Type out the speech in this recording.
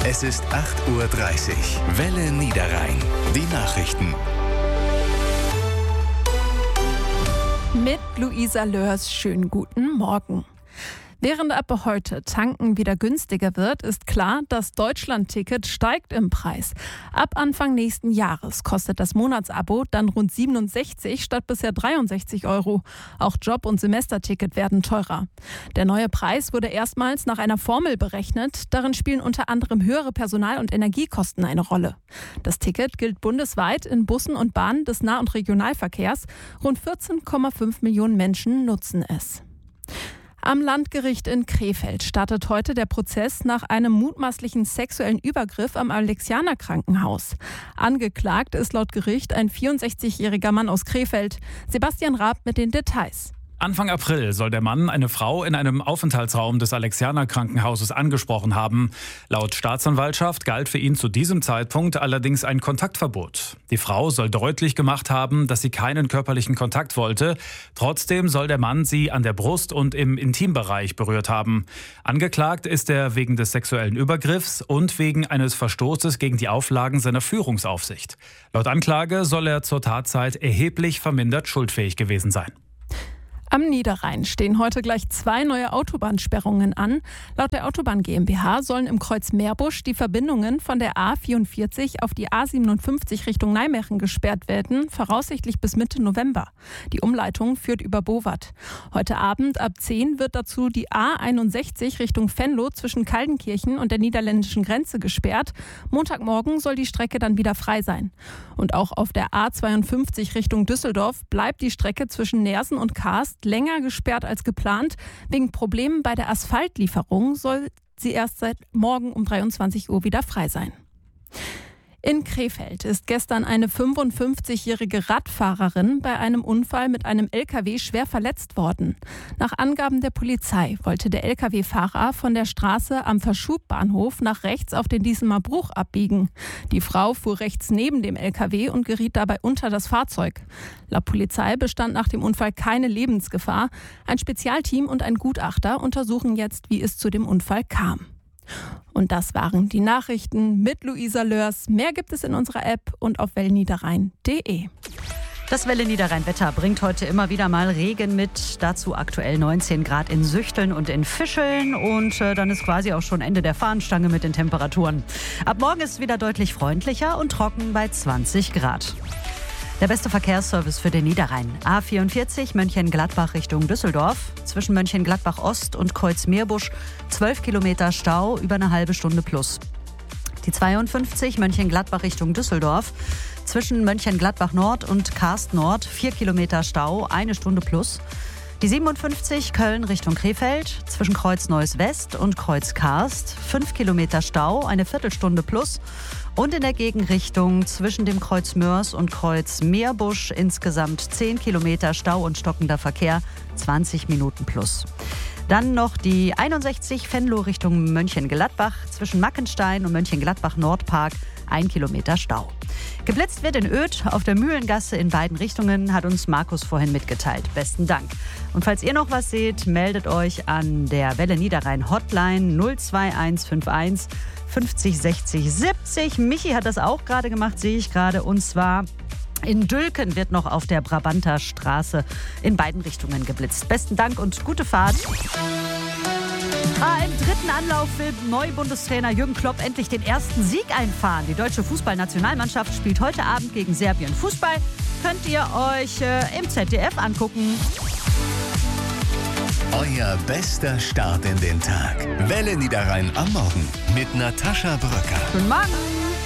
Es ist 8:30 Uhr. Welle Niederrhein. Die Nachrichten. Mit Luisa Löhrs, schönen guten Morgen. Während ab heute Tanken wieder günstiger wird, ist klar, das Deutschland-Ticket steigt im Preis. Ab Anfang nächsten Jahres kostet das Monatsabo dann rund 67 statt bisher 63 Euro. Auch Job- und Semesterticket werden teurer. Der neue Preis wurde erstmals nach einer Formel berechnet. Darin spielen unter anderem höhere Personal- und Energiekosten eine Rolle. Das Ticket gilt bundesweit in Bussen und Bahnen des Nah- und Regionalverkehrs. Rund 14,5 Millionen Menschen nutzen es. Am Landgericht in Krefeld startet heute der Prozess nach einem mutmaßlichen sexuellen Übergriff am Alexianer-Krankenhaus. Angeklagt ist laut Gericht ein 64-jähriger Mann aus Krefeld. Sebastian Raab mit den Details. Anfang April soll der Mann eine Frau in einem Aufenthaltsraum des Alexianer-Krankenhauses angesprochen haben. Laut Staatsanwaltschaft galt für ihn zu diesem Zeitpunkt allerdings ein Kontaktverbot. Die Frau soll deutlich gemacht haben, dass sie keinen körperlichen Kontakt wollte. Trotzdem soll der Mann sie an der Brust und im Intimbereich berührt haben. Angeklagt ist er wegen des sexuellen Übergriffs und wegen eines Verstoßes gegen die Auflagen seiner Führungsaufsicht. Laut Anklage soll er zur Tatzeit erheblich vermindert schuldfähig gewesen sein. Am Niederrhein stehen heute gleich 2 neue Autobahnsperrungen an. Laut der Autobahn GmbH sollen im Kreuz Meerbusch die Verbindungen von der A44 auf die A57 Richtung Nijmegen gesperrt werden, voraussichtlich bis Mitte November. Die Umleitung führt über Bowat. Heute Abend ab 10 wird dazu die A61 Richtung Venlo zwischen Kaldenkirchen und der niederländischen Grenze gesperrt. Montagmorgen soll die Strecke dann wieder frei sein. Und auch auf der A52 Richtung Düsseldorf bleibt die Strecke zwischen Neersen und Kaast länger gesperrt als geplant. Wegen Problemen bei der Asphaltlieferung soll sie erst seit morgen um 23 Uhr wieder frei sein. In Krefeld ist gestern eine 55-jährige Radfahrerin bei einem Unfall mit einem LKW schwer verletzt worden. Nach Angaben der Polizei wollte der LKW-Fahrer von der Straße am Verschubbahnhof nach rechts auf den Diesemer Bruch abbiegen. Die Frau fuhr rechts neben dem LKW und geriet dabei unter das Fahrzeug. Laut Polizei bestand nach dem Unfall keine Lebensgefahr. Ein Spezialteam und ein Gutachter untersuchen jetzt, wie es zu dem Unfall kam. Und das waren die Nachrichten mit Luisa Löhrs. Mehr gibt es in unserer App und auf welleniederrhein.de. Das Welle Niederrhein-Wetter bringt heute immer wieder mal Regen mit. Dazu aktuell 19 Grad in Süchteln und in Fischeln. Und dann ist quasi auch schon Ende der Fahnenstange mit den Temperaturen. Ab morgen ist es wieder deutlich freundlicher und trocken bei 20 Grad. Der beste Verkehrsservice für den Niederrhein. A44 Mönchengladbach Richtung Düsseldorf. Zwischen Mönchengladbach Ost und Kreuz Meerbusch 12 Kilometer Stau, über eine halbe Stunde plus. Die 52 Mönchengladbach Richtung Düsseldorf. Zwischen Mönchengladbach Nord und Karst Nord 4 Kilometer Stau, eine Stunde plus. Die 57 Köln Richtung Krefeld. Zwischen Kreuz Neuss West und Kreuz Karst 5 Kilometer Stau, eine Viertelstunde plus. Und in der Gegenrichtung zwischen dem Kreuz Mörs und Kreuz Meerbusch insgesamt 10 Kilometer Stau und stockender Verkehr, 20 Minuten plus. Dann noch die 61 Venlo Richtung Mönchengladbach, zwischen Mackenstein und Mönchengladbach Nordpark 1 Kilometer Stau. Geblitzt wird in Oedt auf der Mühlengasse in beiden Richtungen, hat uns Markus vorhin mitgeteilt. Besten Dank. Und falls ihr noch was seht, meldet euch an der Welle Niederrhein Hotline 02151 50 60 70. Michi hat das auch gerade gemacht, sehe ich gerade. Und zwar in Dülken wird noch auf der Brabanter Straße in beiden Richtungen geblitzt. Besten Dank und gute Fahrt. Im dritten Anlauf will Neubundestrainer Jürgen Klopp endlich den ersten Sieg einfahren. Die deutsche Fußballnationalmannschaft spielt heute Abend gegen Serbien Fußball. Könnt ihr euch im ZDF angucken. Euer bester Start in den Tag. Welle Niederrhein am Morgen mit Natascha Bröcker. Guten Morgen.